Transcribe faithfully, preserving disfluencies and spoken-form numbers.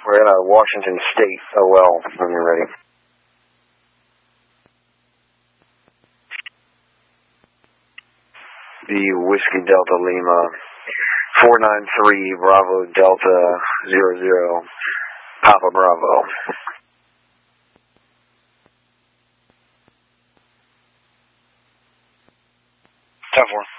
We're in uh, Washington State. Oh well, when you're ready. The Whiskey Delta Lima, four nine three Bravo Delta zero zero, Papa Bravo. ten four.